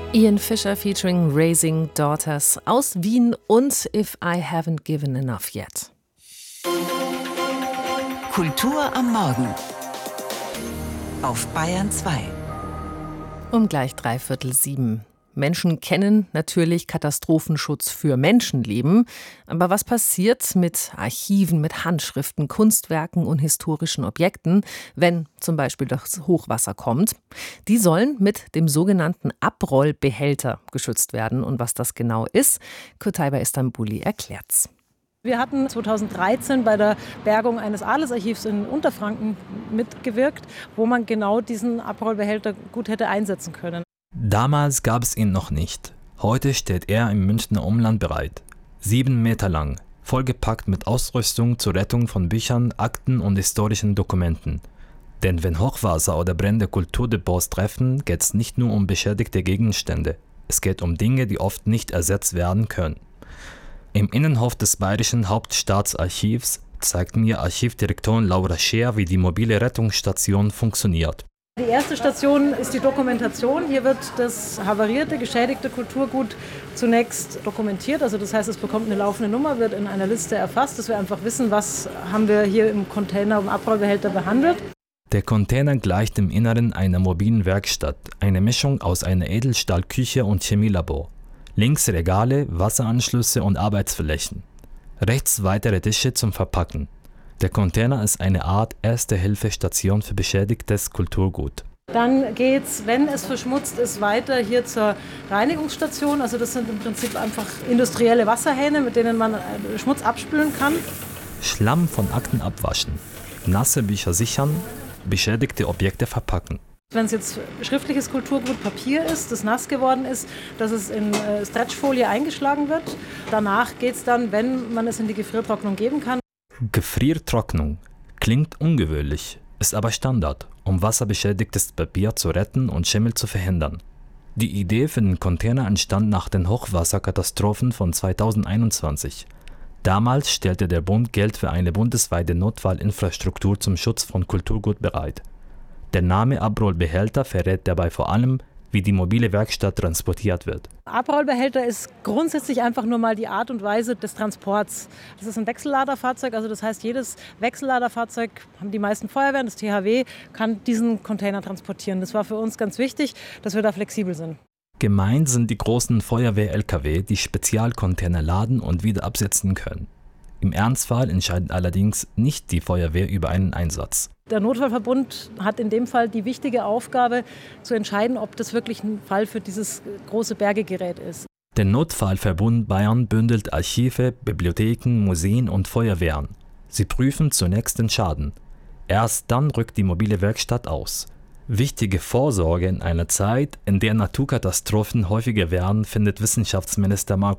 Ian Fischer featuring Raising Daughters aus Wien und If I Haven't Given Enough Yet. Kultur am Morgen auf Bayern 2. Um gleich 6:45. Menschen kennen natürlich Katastrophenschutz für Menschenleben. Aber was passiert mit Archiven, mit Handschriften, Kunstwerken und historischen Objekten, wenn zum Beispiel das Hochwasser kommt? Die sollen mit dem sogenannten Abrollbehälter geschützt werden. Und was das genau ist, Kutaiba Istanbuli erklärt's. Wir hatten 2013 bei der Bergung eines Adelsarchivs in Unterfranken mitgewirkt, wo man genau diesen Abrollbehälter gut hätte einsetzen können. Damals gab es ihn noch nicht. Heute steht er im Münchner Umland bereit. 7 Meter lang, vollgepackt mit Ausrüstung zur Rettung von Büchern, Akten und historischen Dokumenten. Denn wenn Hochwasser oder Brände Kulturdepots treffen, geht es nicht nur um beschädigte Gegenstände. Es geht um Dinge, die oft nicht ersetzt werden können. Im Innenhof des Bayerischen Hauptstaatsarchivs zeigt mir Archivdirektorin Laura Scheer, wie die mobile Rettungsstation funktioniert. Die erste Station ist die Dokumentation. Hier wird das havarierte, geschädigte Kulturgut zunächst dokumentiert. Also das heißt, es bekommt eine laufende Nummer, wird in einer Liste erfasst, dass wir einfach wissen, was haben wir hier im Container, im Abrollbehälter behandelt. Der Container gleicht im Inneren einer mobilen Werkstatt, eine Mischung aus einer Edelstahlküche und Chemielabor. Links Regale, Wasseranschlüsse und Arbeitsflächen. Rechts weitere Tische zum Verpacken. Der Container ist eine Art Erste-Hilfe-Station für beschädigtes Kulturgut. Dann geht's, wenn es verschmutzt ist, weiter hier zur Reinigungsstation. Also das sind im Prinzip einfach industrielle Wasserhähne, mit denen man Schmutz abspülen kann. Schlamm von Akten abwaschen, nasse Bücher sichern, beschädigte Objekte verpacken. Wenn es jetzt schriftliches Kulturgut Papier ist, das nass geworden ist, dass es in Stretchfolie eingeschlagen wird. Danach geht es dann, wenn man es in die Gefriertrocknung geben kann. Gefriertrocknung klingt ungewöhnlich, ist aber Standard, um wasserbeschädigtes Papier zu retten und Schimmel zu verhindern. Die Idee für den Container entstand nach den Hochwasserkatastrophen von 2021. Damals stellte der Bund Geld für eine bundesweite Notfallinfrastruktur zum Schutz von Kulturgut bereit. Der Name Abrollbehälter verrät dabei vor allem, wie die mobile Werkstatt transportiert wird. Abrollbehälter ist grundsätzlich einfach nur mal die Art und Weise des Transports. Das ist ein Wechselladerfahrzeug, also das heißt, jedes Wechselladerfahrzeug, haben die meisten Feuerwehren, das THW, kann diesen Container transportieren. Das war für uns ganz wichtig, dass wir da flexibel sind. Gemeint sind die großen Feuerwehr-Lkw, die Spezialcontainer laden und wieder absetzen können. Im Ernstfall entscheidet allerdings nicht die Feuerwehr über einen Einsatz. Der Notfallverbund hat in dem Fall die wichtige Aufgabe, zu entscheiden, ob das wirklich ein Fall für dieses große Bergegerät ist. Der Notfallverbund Bayern bündelt Archive, Bibliotheken, Museen und Feuerwehren. Sie prüfen zunächst den Schaden. Erst dann rückt die mobile Werkstatt aus. Wichtige Vorsorge in einer Zeit, in der Naturkatastrophen häufiger werden, findet Wissenschaftsminister Marco